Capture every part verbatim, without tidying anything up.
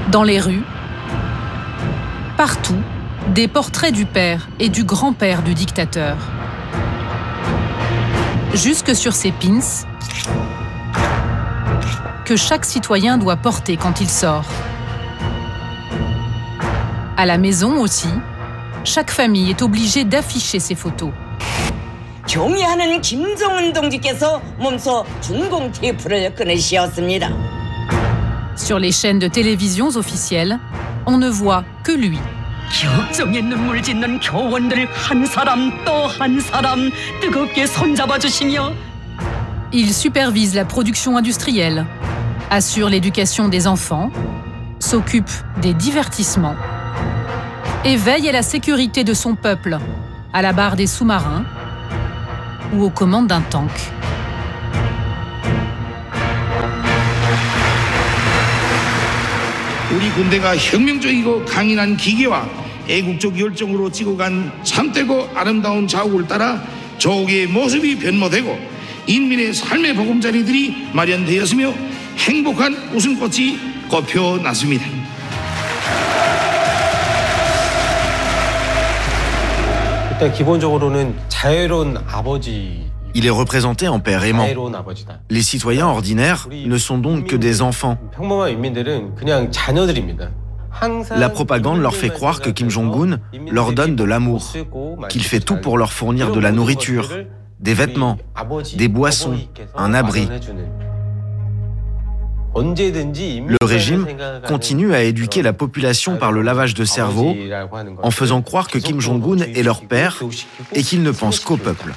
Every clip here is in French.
Dans les rues, partout, des portraits du père et du grand-père du dictateur. Jusque sur ces pins que chaque citoyen doit porter quand il sort. À la maison aussi, chaque famille est obligée d'afficher ses photos. 경의하는 김정은 동지께서 몸소 준공 테이프를 꺼내시었습니다. Sur les chaînes de télévisions officielles, on ne voit que lui. 격정의 눈물 짓는 교원들 한 사람 또 한 사람 뜨겁게 손잡아 주시며 Il supervise la production industrielle, assure l'éducation des enfants, s'occupe des divertissements et veille à la sécurité de son peuple, à la barre des sous-marins ou aux commandes d'un tank. 우리 군대가 혁명적이고 강인한 기계와 애국적 열정으로 찍어간 참되고 아름다운 자국을 따라 조국의 모습이 변모되고 인민의 삶의 보금자리들이 마련되었으며 행복한 웃음꽃이 꽃펴났습니다. 일단 기본적으로는 자유로운 아버지. Il est représenté en père aimant. Les citoyens ordinaires ne sont donc que des enfants. La propagande leur fait croire que Kim Jong-un leur donne de l'amour, qu'il fait tout pour leur fournir de la nourriture, des vêtements, des boissons, un abri. Le régime continue à éduquer la population par le lavage de cerveau en faisant croire que Kim Jong-un est leur père et qu'il ne pense qu'au peuple.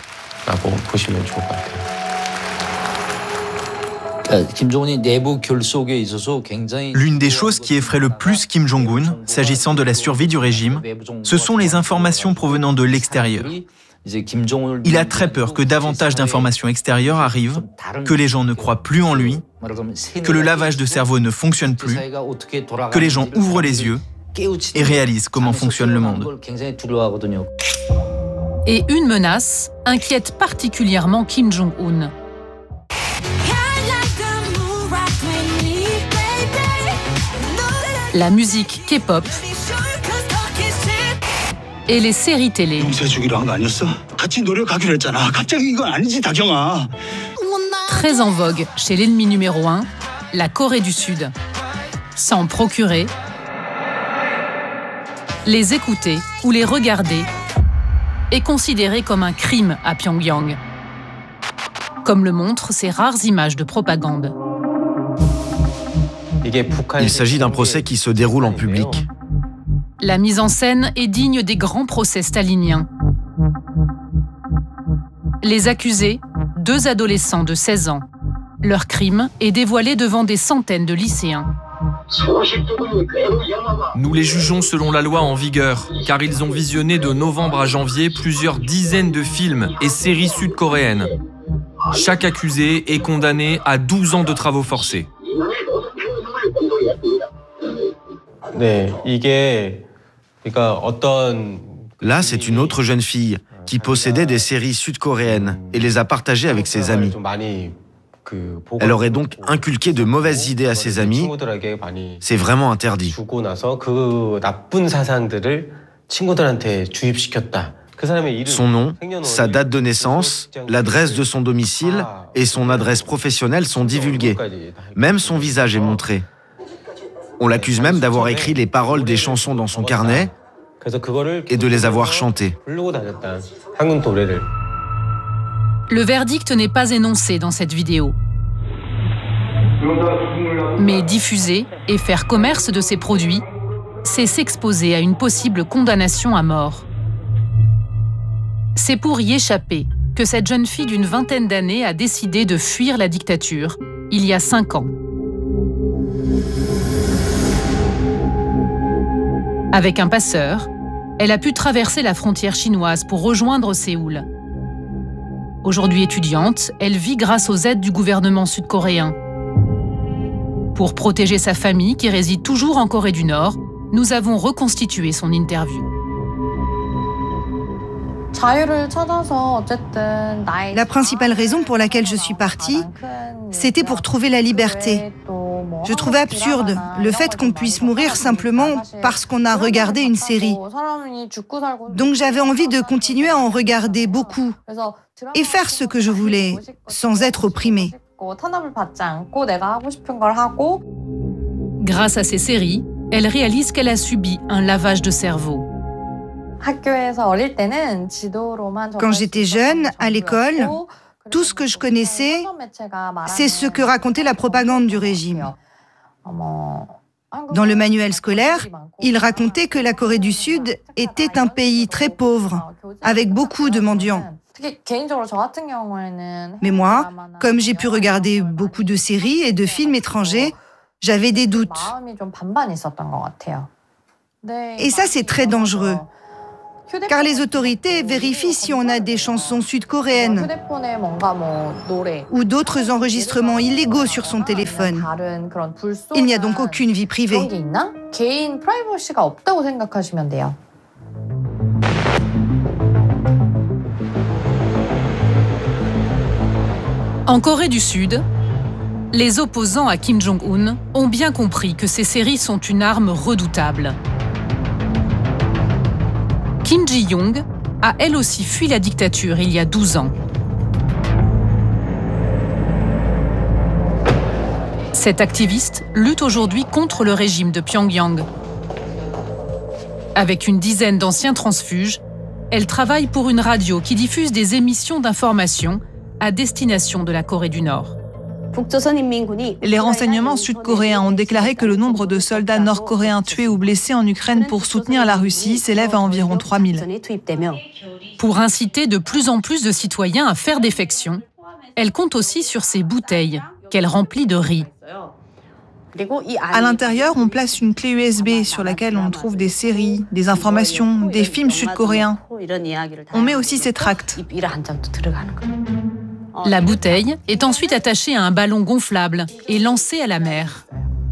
L'une des choses qui effraie le plus Kim Jong-un, s'agissant de la survie du régime, ce sont les informations provenant de l'extérieur. Il a très peur que davantage d'informations extérieures arrivent, que les gens ne croient plus en lui, que le lavage de cerveau ne fonctionne plus, que les gens ouvrent les yeux et réalisent comment fonctionne le monde. Et une menace inquiète particulièrement Kim Jong-un. La musique K-pop et les séries télé. Très en vogue chez l'ennemi numéro un, la Corée du Sud. S'en procurer, les écouter ou les regarder est considéré comme un crime à Pyongyang, comme le montrent ces rares images de propagande. Il s'agit d'un procès qui se déroule en public. La mise en scène est digne des grands procès staliniens. Les accusés, deux adolescents de seize ans. Leur crime est dévoilé devant des centaines de lycéens. Nous les jugeons selon la loi en vigueur, car ils ont visionné de novembre à janvier plusieurs dizaines de films et séries sud-coréennes. Chaque accusé est condamné à douze ans de travaux forcés. Là, c'est une autre jeune fille qui possédait des séries sud-coréennes et les a partagées avec ses amis. Elle aurait donc inculqué de mauvaises idées à ses amis. C'est vraiment interdit. Son nom, sa date de naissance, l'adresse de son domicile et son adresse professionnelle sont divulgués. Même son visage est montré. On l'accuse même d'avoir écrit les paroles des chansons dans son carnet et de les avoir chantées. Le verdict n'est pas énoncé dans cette vidéo. Mais diffuser et faire commerce de ces produits, c'est s'exposer à une possible condamnation à mort. C'est pour y échapper que cette jeune fille d'une vingtaine d'années a décidé de fuir la dictature, il y a cinq ans. Avec un passeur, elle a pu traverser la frontière chinoise pour rejoindre Séoul. Aujourd'hui étudiante, elle vit grâce aux aides du gouvernement sud-coréen. Pour protéger sa famille qui réside toujours en Corée du Nord, nous avons reconstitué son interview. La principale raison pour laquelle je suis partie, c'était pour trouver la liberté. Je trouvais absurde le fait qu'on puisse mourir simplement parce qu'on a regardé une série. Donc j'avais envie de continuer à en regarder beaucoup et faire ce que je voulais sans être opprimée. Grâce à ces séries, elle réalise qu'elle a subi un lavage de cerveau. Quand j'étais jeune, à l'école, tout ce que je connaissais, c'est ce que racontait la propagande du régime. Dans le manuel scolaire, il racontait que la Corée du Sud était un pays très pauvre, avec beaucoup de mendiants. Mais moi, comme j'ai pu regarder beaucoup de séries et de films étrangers, j'avais des doutes. Et ça, c'est très dangereux. Car les autorités vérifient si on a des chansons sud-coréennes ou d'autres enregistrements illégaux sur son téléphone. Il n'y a donc aucune vie privée. En Corée du Sud, les opposants à Kim Jong-un ont bien compris que ces séries sont une arme redoutable. Kim Ji-young a elle aussi fui la dictature il y a douze ans. Cette activiste lutte aujourd'hui contre le régime de Pyongyang. Avec une dizaine d'anciens transfuges, elle travaille pour une radio qui diffuse des émissions d'information à destination de la Corée du Nord. Les renseignements sud-coréens ont déclaré que le nombre de soldats nord-coréens tués ou blessés en Ukraine pour soutenir la Russie s'élève à environ trois mille. Pour inciter de plus en plus de citoyens à faire défection, elle compte aussi sur ses bouteilles, qu'elle remplit de riz. À l'intérieur, on place une clé U S B sur laquelle on trouve des séries, des informations, des films sud-coréens. On met aussi ses tracts. La bouteille est ensuite attachée à un ballon gonflable et lancée à la mer.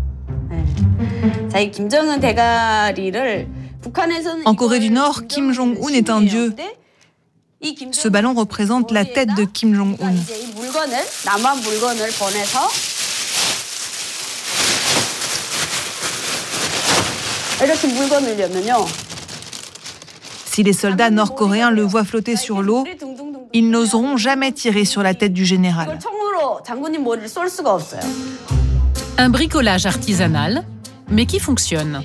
En Corée du Nord, Kim Jong-un est un dieu. Ce ballon représente la tête de Kim Jong-un. Si les soldats nord-coréens le voient flotter sur l'eau, ils n'oseront jamais tirer sur la tête du général. Un bricolage artisanal, mais qui fonctionne.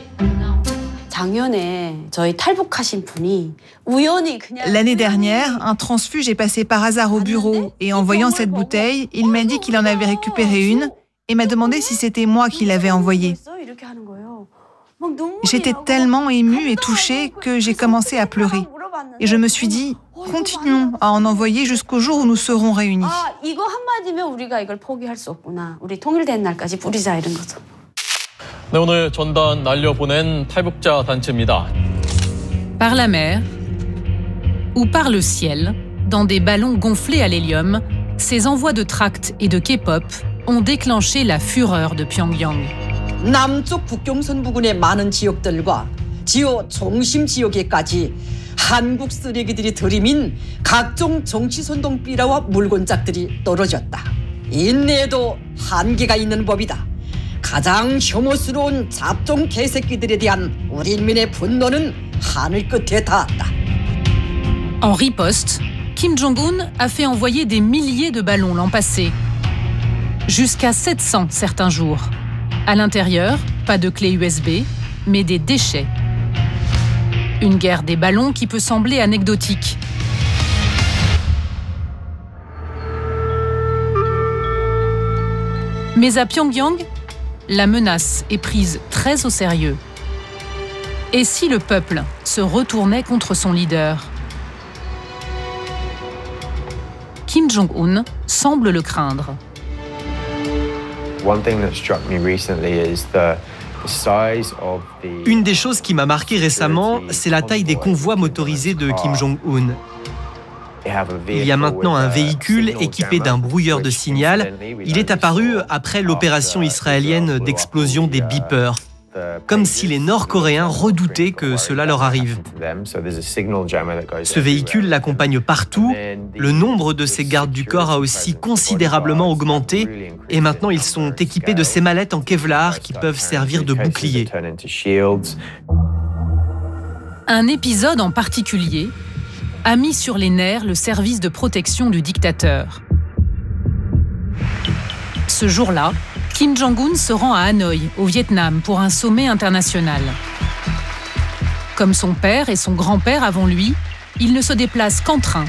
L'année dernière, un transfuge est passé par hasard au bureau et en voyant cette bouteille, il m'a dit qu'il en avait récupéré une et m'a demandé si c'était moi qui l'avais envoyée. J'étais tellement émue et touchée que j'ai commencé à pleurer. Et je me suis dit, continuons à en envoyer jusqu'au jour où nous serons réunis. Par la mer ou par le ciel, dans des ballons gonflés à l'hélium, ces envois de tracts et de K-pop ont déclenché la fureur de Pyongyang. 남쪽 북경선 부근의 많은 지역들과 지역 중심 지역에까지 한국 쓰레기들이 들이민 각종 정치 선동 삐라와 물건짝들이 떨어졌다. 인내에도 한계가 있는 법이다. 가장 혐오스러운 잡종 개새끼들에 대한 우리 인민의 분노는 하늘 끝에 닿았다. En riposte, Kim Jong-un a fait envoyer des milliers de ballons l'an passé, jusqu'à sept cents certains jours. À l'intérieur, pas de clé U S B, mais des déchets. Une guerre des ballons qui peut sembler anecdotique. Mais à Pyongyang, la menace est prise très au sérieux. Et si le peuple se retournait contre son leader ? Kim Jong-un semble le craindre. Une des choses qui m'a marqué récemment, c'est la taille des convois motorisés de Kim Jong-un. Il y a maintenant un véhicule équipé d'un brouilleur de signal. Il est apparu après l'opération israélienne d'explosion des beepers. comme si les Nord-Coréens redoutaient que cela leur arrive. Ce véhicule l'accompagne partout, le nombre de ses gardes du corps a aussi considérablement augmenté, et maintenant ils sont équipés de ces mallettes en Kevlar qui peuvent servir de bouclier. Un épisode en particulier a mis sur les nerfs le service de protection du dictateur. Ce jour-là, Kim Jong-un se rend à Hanoï, au Vietnam, pour un sommet international. Comme son père et son grand-père avant lui, il ne se déplace qu'en train.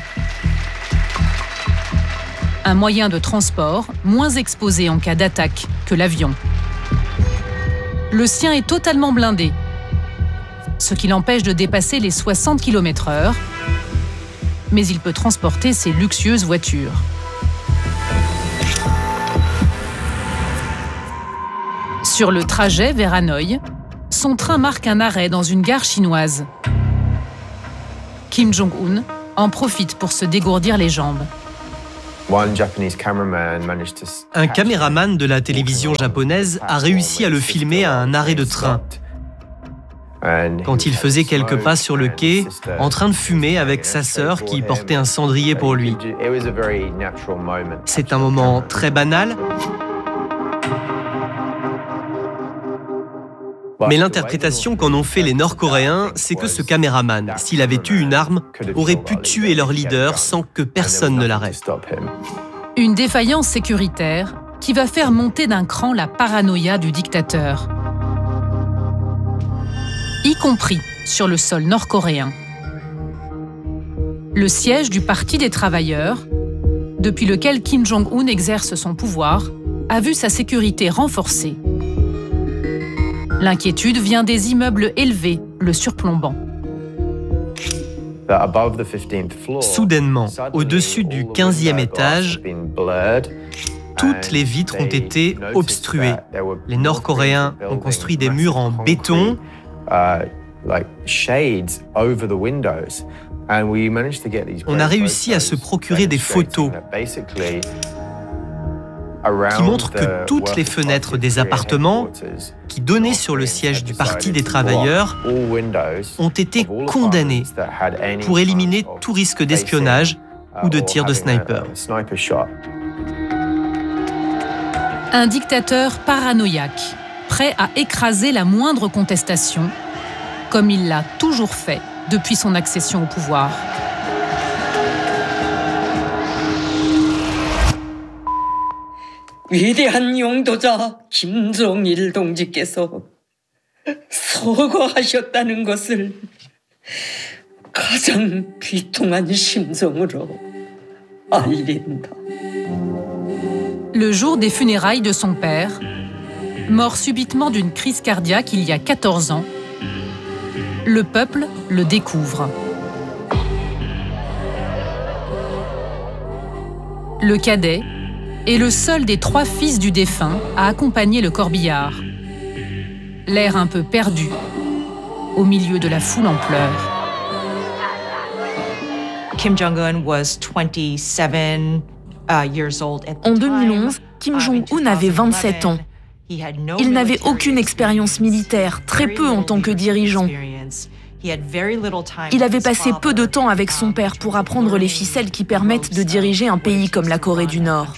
Un moyen de transport moins exposé en cas d'attaque que l'avion. Le sien est totalement blindé, ce qui l'empêche de dépasser les soixante kilomètres heure, mais il peut transporter ses luxueuses voitures. Sur le trajet vers Hanoï, son train marque un arrêt dans une gare chinoise. Kim Jong-un en profite pour se dégourdir les jambes. Un caméraman de la télévision japonaise a réussi à le filmer à un arrêt de train. Quand il faisait quelques pas sur le quai, en train de fumer avec sa sœur qui portait un cendrier pour lui. C'est un moment très banal, mais l'interprétation qu'en ont fait les Nord-Coréens, c'est que ce caméraman, s'il avait eu une arme, aurait pu tuer leur leader sans que personne ne l'arrête. Une défaillance sécuritaire qui va faire monter d'un cran la paranoïa du dictateur, y compris sur le sol nord-coréen. Le siège du Parti des travailleurs, depuis lequel Kim Jong-un exerce son pouvoir, a vu sa sécurité renforcée. L'inquiétude vient des immeubles élevés, le surplombant. Soudainement, au-dessus du quinzième étage, toutes les vitres ont été obstruées. Les Nord-Coréens ont construit des murs en béton. On a réussi à se procurer des photos qui montrent que toutes les fenêtres des appartements qui donnaient sur le siège du Parti des travailleurs ont été condamnées pour éliminer tout risque d'espionnage ou de tir de sniper. Un dictateur paranoïaque, prêt à écraser la moindre contestation, comme il l'a toujours fait depuis son accession au pouvoir. 위대한 용도자 김정일 동지께서 서거하셨다는 것을 가장 비통한 심정으로 알린다. Le jour des funérailles de son père, mort subitement d'une crise cardiaque il y a quatorze ans, le peuple le découvre. Le cadet est le seul des trois fils du défunt à accompagner le corbillard. L'air un peu perdu, au milieu de la foule en pleurs. Kim Jong-un was twenty-seven uh, years old at the En deux mille onze, time. Kim Jong-un avait vingt-sept ans. Il n'avait aucune expérience militaire, très peu en tant que dirigeant. Il avait passé peu de temps avec son père pour apprendre les ficelles qui permettent de diriger un pays comme la Corée du Nord.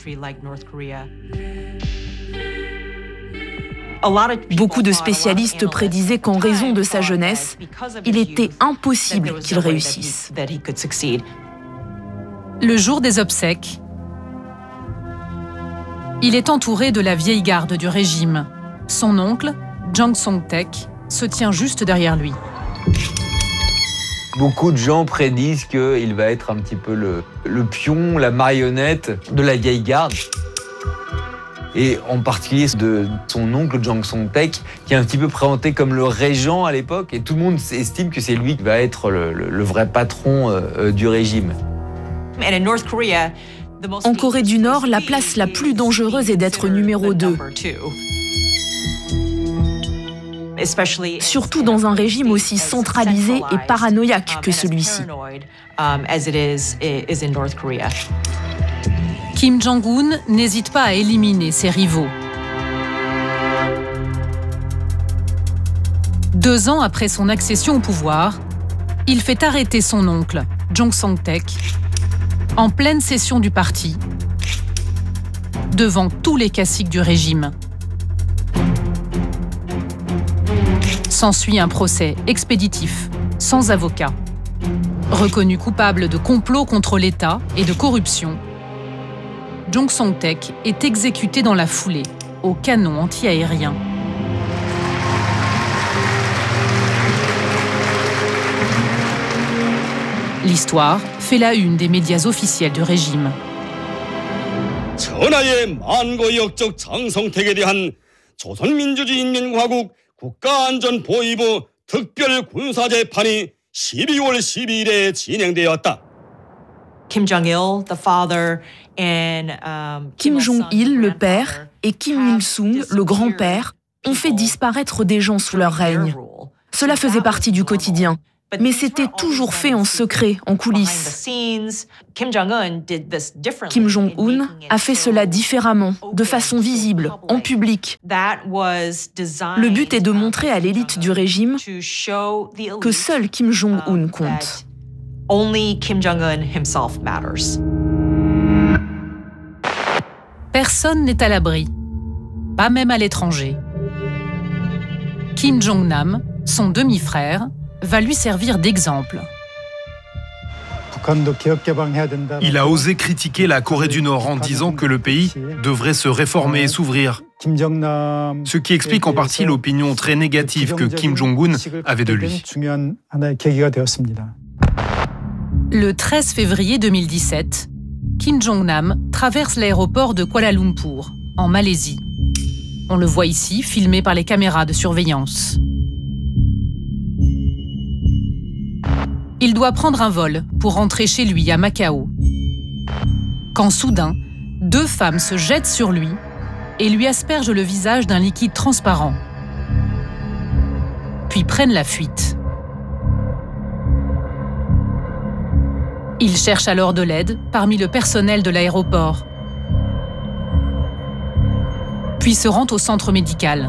Beaucoup de spécialistes prédisaient qu'en raison de sa jeunesse, il était impossible qu'il réussisse. Le jour des obsèques, il est entouré de la vieille garde du régime. Son oncle, Jang Song-taek, se tient juste derrière lui. Beaucoup de gens prédisent qu'il va être un petit peu le, le pion, la marionnette de la vieille garde. Et en particulier de son oncle Jang Song-taek, qui est un petit peu présenté comme le régent à l'époque. Et tout le monde estime que c'est lui qui va être le, le, le vrai patron euh, du régime. En Corée du Nord, la place la plus dangereuse est d'être numéro deux. Surtout dans un régime aussi centralisé et paranoïaque que celui-ci. Kim Jong-un n'hésite pas à éliminer ses rivaux. Deux ans après son accession au pouvoir, il fait arrêter son oncle, Jong Song-taek, en pleine session du parti, devant tous les caciques du régime. S'ensuit un procès expéditif, sans avocat. Reconnu coupable de complot contre l'État et de corruption, Jong Song-taek est exécuté dans la foulée, au canon anti-aérien. L'histoire fait la une des médias officiels du régime. 전하의 만고 역적 장성택에 대한 조선민주주의인민공화국 국가안전보위부 특별군사재판이 십이월 십이일에 진행되었다. Kim Jong-il, the father, and um, Kim Jong-il, le père, et Kim Il-sung, le grand-père, ont fait disparaître des gens sous leur règne. Cela faisait partie du quotidien. Mais c'était toujours fait en secret, en coulisses. Kim Jong-un a fait cela différemment, de façon visible, en public. Le but est de montrer à l'élite du régime que seul Kim Jong-un compte. Personne n'est à l'abri, pas même à l'étranger. Kim Jong-nam, son demi-frère, va lui servir d'exemple. Il a osé critiquer la Corée du Nord en disant que le pays devrait se réformer et s'ouvrir. Ce qui explique en partie l'opinion très négative que Kim Jong-un avait de lui. Le treize février deux mille dix-sept, Kim Jong-nam traverse l'aéroport de Kuala Lumpur, en Malaisie. On le voit ici, filmé par les caméras de surveillance. Il doit prendre un vol pour rentrer chez lui à Macao. Quand soudain, deux femmes se jettent sur lui et lui aspergent le visage d'un liquide transparent, puis prennent la fuite. Il cherche alors de l'aide parmi le personnel de l'aéroport, puis se rend au centre médical.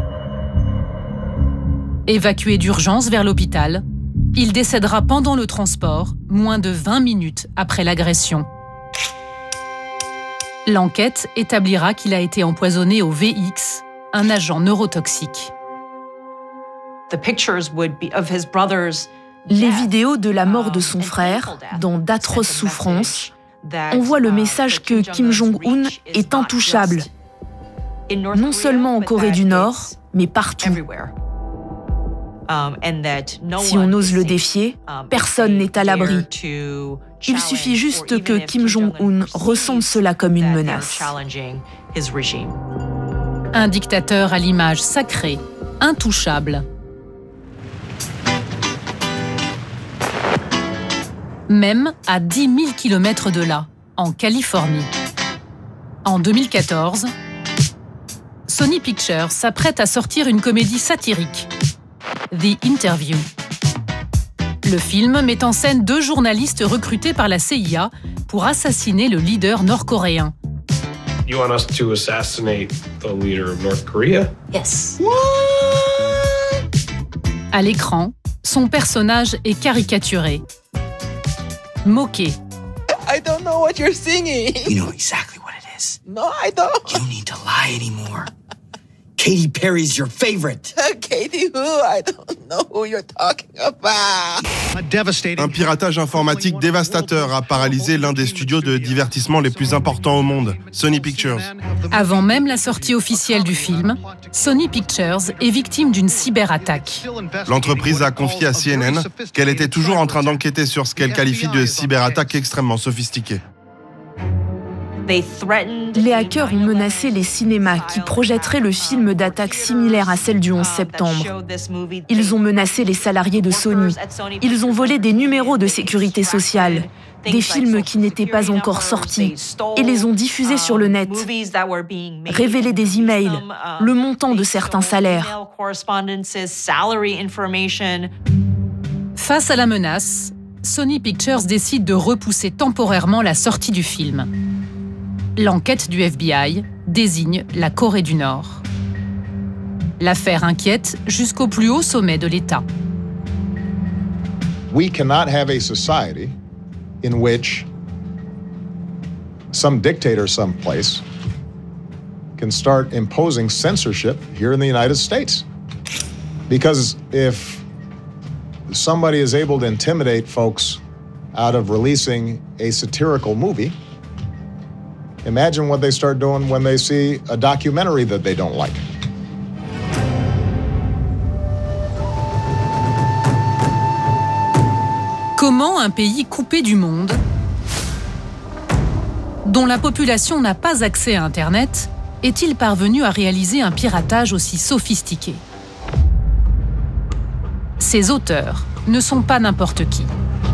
Évacué d'urgence vers l'hôpital, il décédera pendant le transport, moins de vingt minutes après l'agression. L'enquête établira qu'il a été empoisonné au V X, un agent neurotoxique. Les vidéos de la mort de son frère, dans d'atroces souffrances, envoient le message que Kim Jong-un est intouchable, non seulement en Corée du Nord, mais partout. Si on ose le défier, personne n'est à l'abri. Il suffit juste que Kim Jong-un ressente cela comme une menace. Un dictateur à l'image sacrée, intouchable. Même à dix mille kilomètres de là, en Californie. En deux mille quatorze, Sony Pictures s'apprête à sortir une comédie satirique, The Interview. Le film met en scène deux journalistes recrutés par la C I A pour assassiner le leader nord-coréen. You want us to assassinate the leader of North Korea? Yes. What? À l'écran, son personnage est caricaturé, moqué. I don't know what you're singing. You know exactly what it is. No, I don't. You don't need to lie anymore. Katy Perry's your favorite. Katy who? I don't know who you're talking about. Un piratage informatique dévastateur a paralysé l'un des studios de divertissement les plus importants au monde, Sony Pictures. Avant même la sortie officielle du film, Sony Pictures est victime d'une cyberattaque. L'entreprise a confié à C N N qu'elle était toujours en train d'enquêter sur ce qu'elle qualifie de cyberattaque extrêmement sophistiquée. Les hackers ont menacé les cinémas qui projetteraient le film d'attaque similaire à celle du onze septembre. Ils ont menacé les salariés de Sony. Ils ont volé des numéros de sécurité sociale, des films qui n'étaient pas encore sortis, et les ont diffusés sur le net. Révélé des emails, le montant de certains salaires. Face à la menace, Sony Pictures décide de repousser temporairement la sortie du film. L'enquête du F B I désigne la Corée du Nord. L'affaire inquiète jusqu'au plus haut sommet de l'État. We cannot have a society in which some dictator someplace can start imposing censorship here in the United States. Because if somebody is able to intimidate folks out of releasing a satirical movie, imagine what they start doing when they see a documentary that they don't like. Comment un pays coupé du monde, dont la population n'a pas accès à Internet, est-il parvenu à réaliser un piratage aussi sophistiqué? Ces auteurs ne sont pas n'importe qui.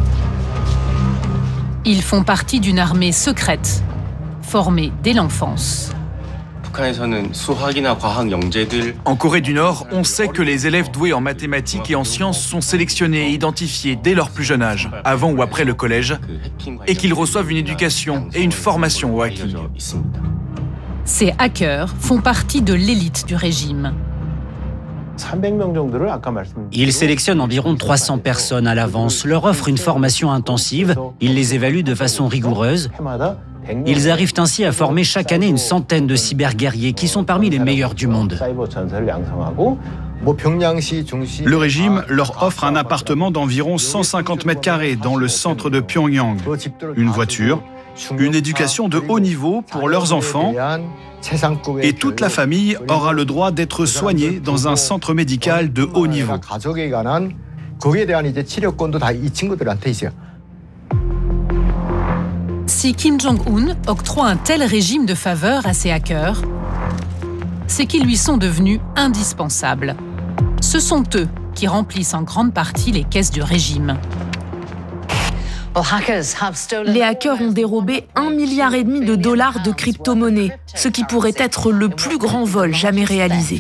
Ils font partie d'une armée secrète, formée dès l'enfance. En Corée du Nord, on sait que les élèves doués en mathématiques et en sciences sont sélectionnés et identifiés dès leur plus jeune âge, avant ou après le collège, et qu'ils reçoivent une éducation et une formation au hacking. Ces hackers font partie de l'élite du régime. Ils sélectionnent environ trois cents personnes à l'avance, leur offrent une formation intensive, ils les évaluent de façon rigoureuse. Ils arrivent ainsi à former chaque année une centaine de cyberguerriers qui sont parmi les meilleurs du monde. Le régime leur offre un appartement d'environ cent cinquante mètres carrés dans le centre de Pyongyang, une voiture, une éducation de haut niveau pour leurs enfants, et toute la famille aura le droit d'être soignée dans un centre médical de haut niveau. Si Kim Jong-un octroie un tel régime de faveur à ses hackers, c'est qu'ils lui sont devenus indispensables. Ce sont eux qui remplissent en grande partie les caisses du régime. Les hackers ont dérobé un milliard et demi de dollars de crypto-monnaies, ce qui pourrait être le plus grand vol jamais réalisé.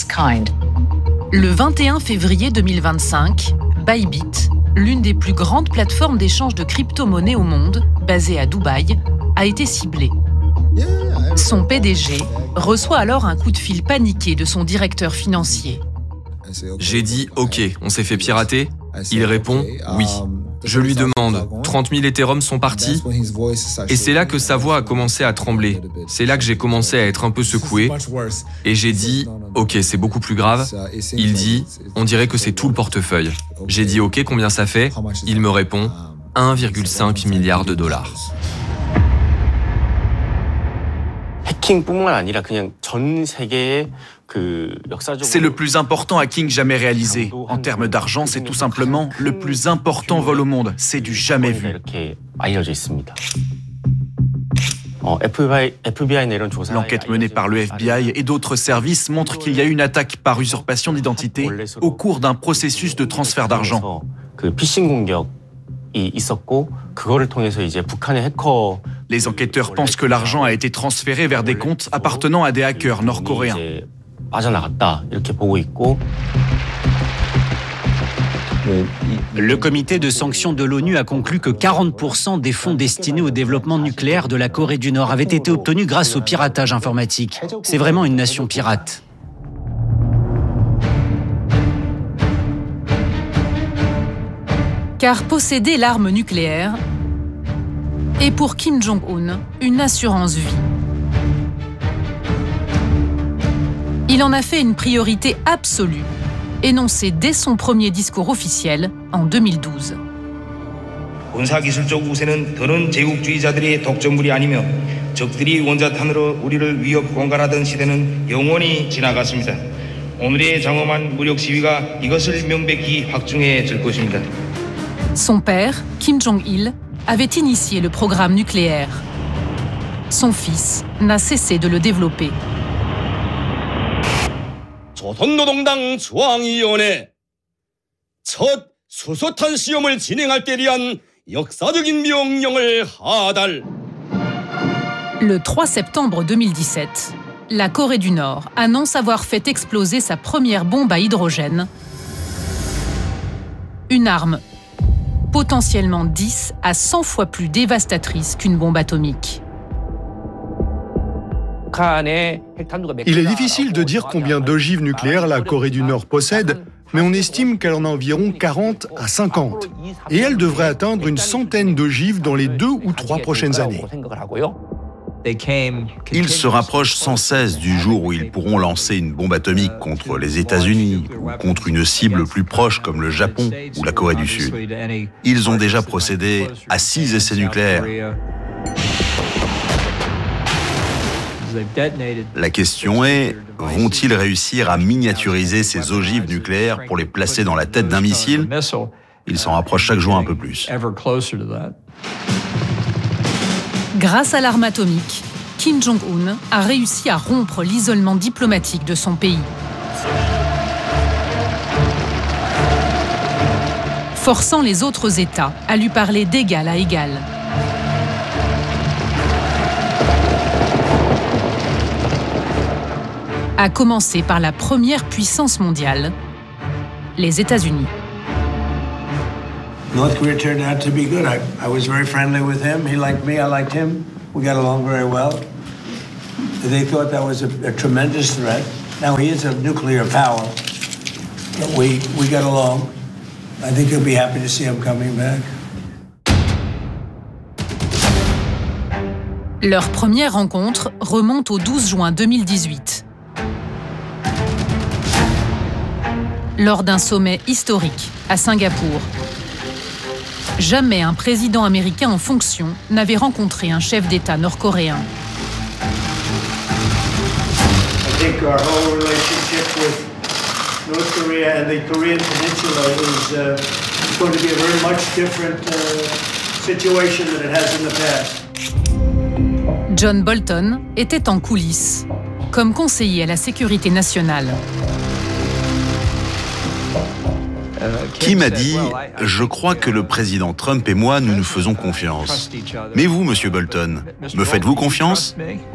Le vingt et un février deux mille vingt-cinq, Bybit, l'une des plus grandes plateformes d'échange de crypto-monnaies au monde, basée à Dubaï, a été ciblée. Son P D G reçoit alors un coup de fil paniqué de son directeur financier. J'ai dit « Ok, on s'est fait pirater ?» Il répond « Oui ». Je lui demande « trente mille Ethereum sont partis ?» Et c'est là que sa voix a commencé à trembler. C'est là que j'ai commencé à être un peu secoué. Et j'ai dit « Ok, c'est beaucoup plus grave ». Il dit « On dirait que c'est tout le portefeuille ». J'ai dit « Ok, combien ça fait ?» Il me répond « un virgule cinq milliard de dollars ». C'est le plus important hacking jamais réalisé. En termes d'argent, c'est tout simplement le plus important vol au monde. C'est du jamais vu. L'enquête menée par le F B I et d'autres services montre qu'il y a eu une attaque par usurpation d'identité au cours d'un processus de transfert d'argent. Les enquêteurs pensent que l'argent a été transféré vers des comptes appartenant à des hackers nord-coréens. Le comité de sanctions de l'ONU a conclu que quarante pour cent des fonds destinés au développement nucléaire de la Corée du Nord avaient été obtenus grâce au piratage informatique. C'est vraiment une nation pirate. Car posséder l'arme nucléaire est pour Kim Jong-un une assurance vie. Il en a fait une priorité absolue, énoncée dès son premier discours officiel en deux mille douze. 군사기술적 우세는 더는 제국주의자들의 독점물이 아니며 적들이 원자탄으로 우리를 위협 공갈하던 시대는 영원히 지나갔습니다. 오늘의 장엄한 무력 시위가 이것을 명백히 확증해 줄 것입니다. Son père, Kim Jong-il, avait initié le programme nucléaire. Son fils n'a cessé de le développer. 조선노동당 중앙위원회 첫 수소탄 시험을 진행할 때 대한 역사적인 명령을 하달. Le trois septembre deux mille dix-sept, la Corée du Nord annonce avoir fait exploser sa première bombe à hydrogène, une arme potentiellement dix à cent fois plus dévastatrice qu'une bombe atomique. Il est difficile de dire combien d'ogives nucléaires la Corée du Nord possède, mais on estime qu'elle en a environ quarante à cinquante. Et elle devrait atteindre une centaine d'ogives dans les deux ou trois prochaines années. Ils se rapprochent sans cesse du jour où ils pourront lancer une bombe atomique contre les États-Unis ou contre une cible plus proche comme le Japon ou la Corée du Sud. Ils ont déjà procédé à six essais nucléaires. La question est, vont-ils réussir à miniaturiser ces ogives nucléaires pour les placer dans la tête d'un missile? Ils s'en rapprochent chaque jour un peu plus. Grâce à l'arme atomique, Kim Jong-un a réussi à rompre l'isolement diplomatique de son pays. Forçant les autres États à lui parler d'égal à égal. À commencer par la première puissance mondiale, les États-Unis. North Korea turned out to be good. I, I was very friendly with him. He liked me. I liked him. We got along very well. They thought that was a, a tremendous threat. Now he is a nuclear power, but we we got along. I think you'll be happy to see him coming back. Leur première rencontre remonte au douze juin deux mille dix-huit. Lors d'un sommet historique à Singapour. Jamais un président américain en fonction n'avait rencontré un chef d'État nord-coréen. I think our whole relationship with North Korea and the Korean Peninsula is uh, going to be a very much different uh, situation than it has in the past. John Bolton était en coulisses, comme conseiller à la sécurité nationale. Kim a dit « Je crois que le président Trump et moi, nous nous faisons confiance. Mais vous, monsieur Bolton, me faites-vous confiance ?»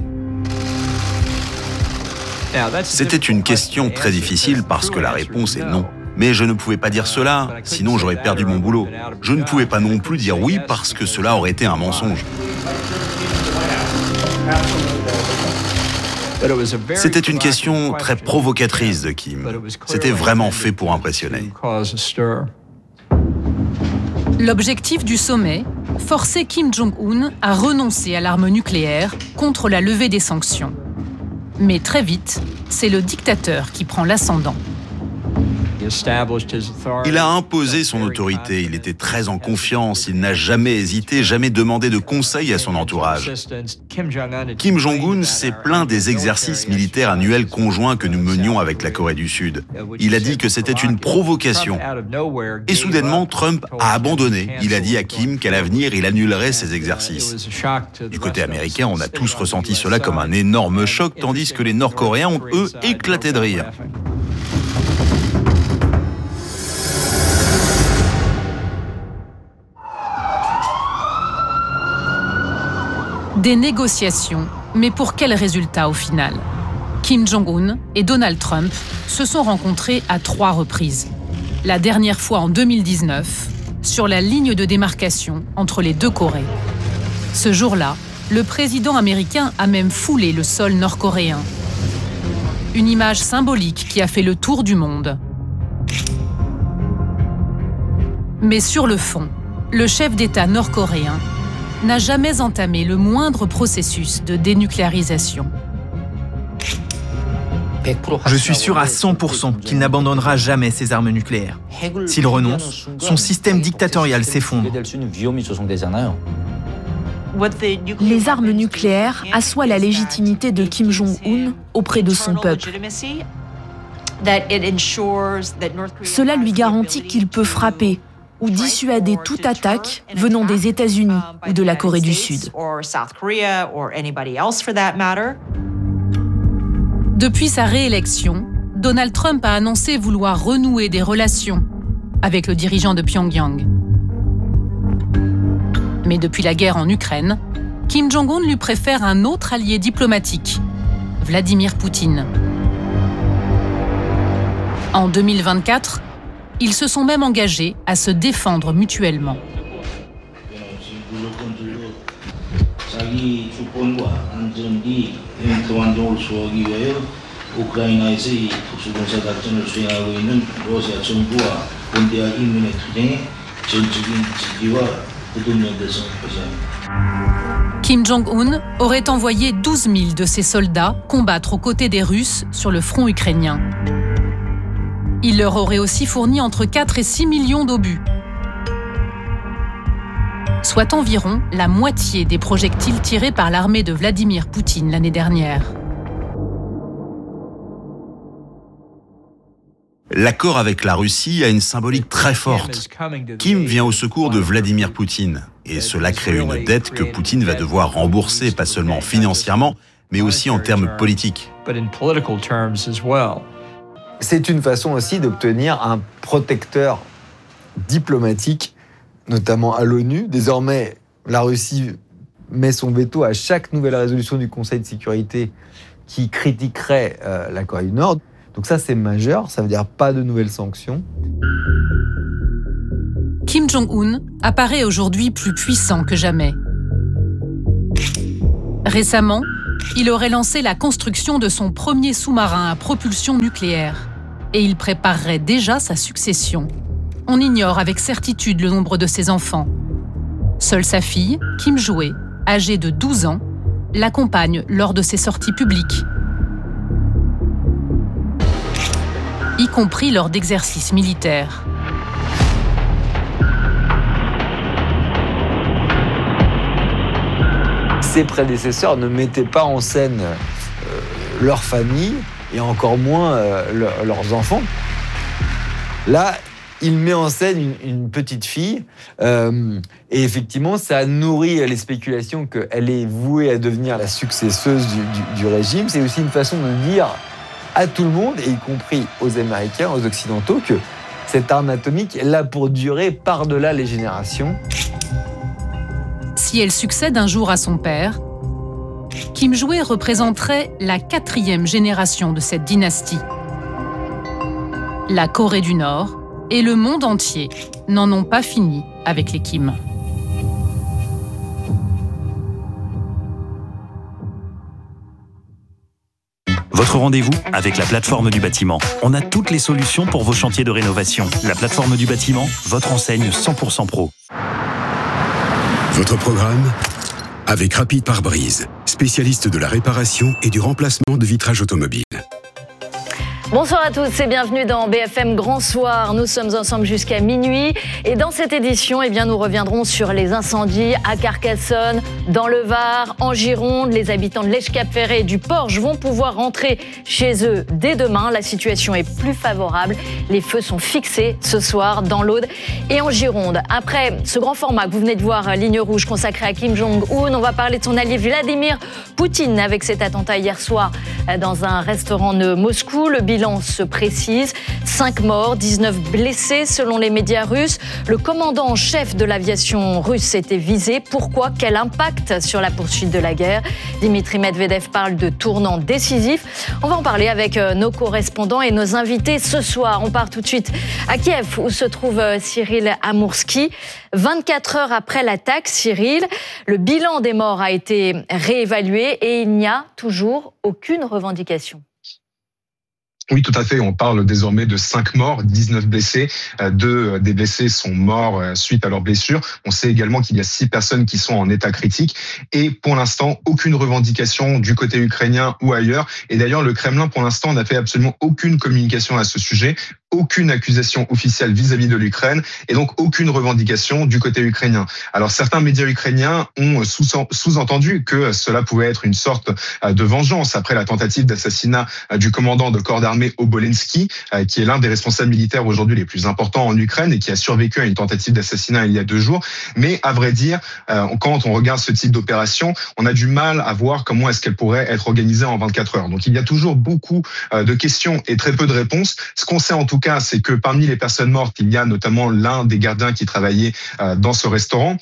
C'était une question très difficile parce que la réponse est non. Mais je ne pouvais pas dire cela, sinon j'aurais perdu mon boulot. Je ne pouvais pas non plus dire oui parce que cela aurait été un mensonge. C'était une question très provocatrice de Kim. C'était vraiment fait pour impressionner. L'objectif du sommet, forcer Kim Jong-un à renoncer à l'arme nucléaire contre la levée des sanctions. Mais très vite, c'est le dictateur qui prend l'ascendant. Il a imposé son autorité, il était très en confiance, il n'a jamais hésité, jamais demandé de conseils à son entourage. Kim Jong-un s'est plaint des exercices militaires annuels conjoints que nous menions avec la Corée du Sud. Il a dit que c'était une provocation. Et soudainement, Trump a abandonné. Il a dit à Kim qu'à l'avenir, il annulerait ces exercices. Du côté américain, on a tous ressenti cela comme un énorme choc, tandis que les Nord-Coréens ont, eux, éclaté de rire. Des négociations, mais pour quel résultat au final? Kim Jong-un et Donald Trump se sont rencontrés à trois reprises. La dernière fois en deux mille dix-neuf, sur la ligne de démarcation entre les deux Corées. Ce jour-là, le président américain a même foulé le sol nord-coréen. Une image symbolique qui a fait le tour du monde. Mais sur le fond, le chef d'État nord-coréen n'a jamais entamé le moindre processus de dénucléarisation. Je suis sûr à cent pour cent qu'il n'abandonnera jamais ses armes nucléaires. S'il renonce, son système dictatorial s'effondre. Les armes nucléaires assoient la légitimité de Kim Jong-un auprès de son peuple. Cela lui garantit qu'il peut frapper ou dissuader toute attaque venant des États-Unis ou de la Corée du Sud. Depuis sa réélection, Donald Trump a annoncé vouloir renouer des relations avec le dirigeant de Pyongyang. Mais depuis la guerre en Ukraine, Kim Jong-un lui préfère un autre allié diplomatique, Vladimir Poutine. En deux mille vingt-quatre, ils se sont même engagés à se défendre mutuellement. 이 주권과 안전이 평화적으로 수호하기 위하여 우크라이나에서 이 특수군사 작전을 수행하고 있는 러시아 정부와 본대와 인민의 투쟁에 전적인 지지와 굳은 연대성을 표시합니다. Kim Jong-un aurait envoyé douze mille de ses soldats combattre aux côtés des Russes sur le front ukrainien. Il leur aurait aussi fourni entre quatre et six millions d'obus, soit environ la moitié des projectiles tirés par l'armée de Vladimir Poutine l'année dernière. L'accord avec la Russie a une symbolique très forte. Kim vient au secours de Vladimir Poutine, et cela crée une dette que Poutine va devoir rembourser, pas seulement financièrement, mais aussi en termes politiques. C'est une façon aussi d'obtenir un protecteur diplomatique, notamment à l'ONU. Désormais, la Russie met son veto à chaque nouvelle résolution du Conseil de sécurité qui critiquerait euh, la Corée du Nord. Donc ça, c'est majeur, ça veut dire pas de nouvelles sanctions. Kim Jong-un apparaît aujourd'hui plus puissant que jamais. Récemment, il aurait lancé la construction de son premier sous-marin à propulsion nucléaire et il préparerait déjà sa succession. On ignore avec certitude le nombre de ses enfants. Seule sa fille, Kim Jo-e, âgée de douze ans, l'accompagne lors de ses sorties publiques, y compris lors d'exercices militaires. Ses prédécesseurs ne mettaient pas en scène euh, leur famille et encore moins euh, le, leurs enfants. Là, il met en scène une, une petite fille euh, et effectivement, ça a nourri les spéculations qu'elle est vouée à devenir la successeuse du, du, du régime. C'est aussi une façon de dire à tout le monde, et y compris aux Américains, aux Occidentaux, que cette arme atomique est là pour durer par-delà les générations. Si elle succède un jour à son père, Kim Jo-e représenterait la quatrième génération de cette dynastie. La Corée du Nord et le monde entier n'en ont pas fini avec les Kim. Votre rendez-vous avec la plateforme du bâtiment. On a toutes les solutions pour vos chantiers de rénovation. La plateforme du bâtiment, votre enseigne cent pour cent pro. Votre programme avec Rapide Pare-Brise, spécialiste de la réparation et du remplacement de vitrage automobile. Bonsoir à tous et bienvenue dans B F M Grand Soir. Nous sommes ensemble jusqu'à minuit et dans cette édition, eh bien, nous reviendrons sur les incendies à Carcassonne, dans le Var, en Gironde. Les habitants de l'Escape-Ferré et du Porche vont pouvoir rentrer chez eux dès demain. La situation est plus favorable. Les feux sont fixés ce soir dans l'Aude et en Gironde. Après ce grand format que vous venez de voir, Ligne Rouge consacrée à Kim Jong-un, on va parler de son allié Vladimir Poutine avec cet attentat hier soir dans un restaurant de Moscou. Le bilan se précise. cinq morts, dix-neuf blessés selon les médias russes. Le commandant en chef de l'aviation russe était visé. Pourquoi ? Quel impact sur la poursuite de la guerre ? Dimitri Medvedev parle de tournant décisif. On va en parler avec nos correspondants et nos invités ce soir. On part tout de suite à Kiev où se trouve Cyril Amourski. vingt-quatre heures après l'attaque, Cyril, le bilan des morts a été réévalué et il n'y a toujours aucune revendication. Oui, tout à fait. On parle désormais de cinq morts, dix-neuf blessés. Deux des blessés sont morts suite à leurs blessures. On sait également qu'il y a six personnes qui sont en état critique. Et pour l'instant, aucune revendication du côté ukrainien ou ailleurs. Et d'ailleurs, le Kremlin, pour l'instant, n'a fait absolument aucune communication à ce sujet. Aucune accusation officielle vis-à-vis de l'Ukraine et donc aucune revendication du côté ukrainien. Alors certains médias ukrainiens ont sous-entendu que cela pouvait être une sorte de vengeance après la tentative d'assassinat du commandant de corps d'armée Obolensky, qui est l'un des responsables militaires aujourd'hui les plus importants en Ukraine et qui a survécu à une tentative d'assassinat il y a deux jours. Mais à vrai dire, quand on regarde ce type d'opération, on a du mal à voir comment est-ce qu'elle pourrait être organisée en vingt-quatre heures. Donc il y a toujours beaucoup de questions et très peu de réponses. Ce qu'on sait en tout cas, c'est que parmi les personnes mortes, il y a notamment l'un des gardiens qui travaillait dans ce restaurant.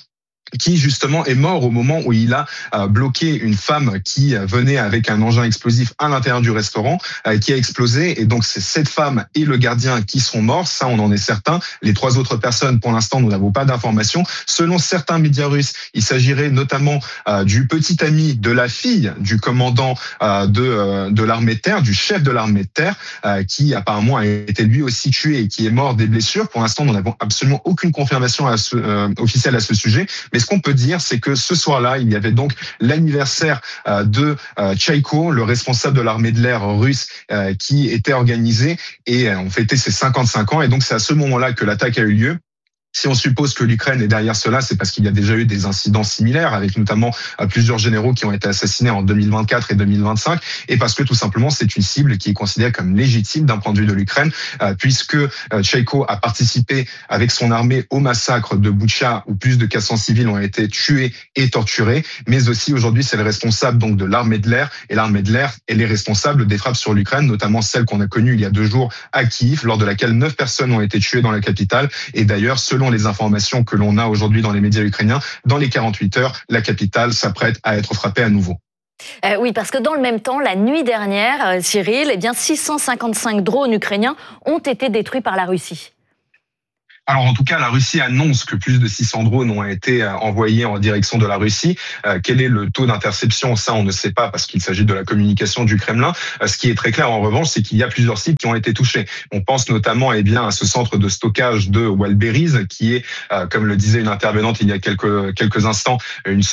qui justement est mort au moment où il a euh, bloqué une femme qui euh, venait avec un engin explosif à l'intérieur du restaurant, euh, qui a explosé. Et donc c'est cette femme et le gardien qui sont morts, ça on en est certain. Les trois autres personnes, pour l'instant, nous n'avons pas d'informations. Selon certains médias russes, il s'agirait notamment euh, du petit ami de la fille du commandant euh, de, euh, de l'armée de terre, du chef de l'armée de terre, euh, qui apparemment a été lui aussi tué et qui est mort des blessures. Pour l'instant, nous n'avons absolument aucune confirmation à ce, euh, officielle à ce sujet. Mais ce qu'on peut dire, c'est que ce soir-là, il y avait donc l'anniversaire euh, de euh, Tchaïko, le responsable de l'armée de l'air russe, euh, qui était organisé, et euh, on fêtait ses cinquante-cinq ans. Et donc, c'est à ce moment-là que l'attaque a eu lieu. Si on suppose que l'Ukraine est derrière cela, c'est parce qu'il y a déjà eu des incidents similaires, avec notamment plusieurs généraux qui ont été assassinés en deux mille vingt-quatre et deux mille vingt-cinq, et parce que tout simplement c'est une cible qui est considérée comme légitime d'un point de vue de l'Ukraine, puisque Tchaïko a participé avec son armée au massacre de Boutcha, où plus de quatre cents civils ont été tués et torturés, mais aussi aujourd'hui c'est le responsable donc de l'armée de l'air, et l'armée de l'air est les responsables des frappes sur l'Ukraine, notamment celle qu'on a connue il y a deux jours à Kiev, lors de laquelle neuf personnes ont été tuées dans la capitale, et d'ailleurs selon les informations que l'on a aujourd'hui dans les médias ukrainiens, dans les quarante-huit heures, la capitale s'apprête à être frappée à nouveau. Euh, oui, parce que dans le même temps, la nuit dernière, euh, Cyril, eh bien six cent cinquante-cinq drones ukrainiens ont été détruits par la Russie. Alors en tout cas, la Russie annonce que plus de six cents drones ont été envoyés en direction de la Russie. Euh, quel est le taux d'interception? Ça, on ne sait pas parce qu'il s'agit de la communication du Kremlin. Euh, ce qui est très clair en revanche, c'est qu'il y a plusieurs sites qui ont été touchés. On pense notamment eh bien, à ce centre de stockage de Walberiz, qui est, euh, comme le disait une intervenante il y a quelques, quelques instants, une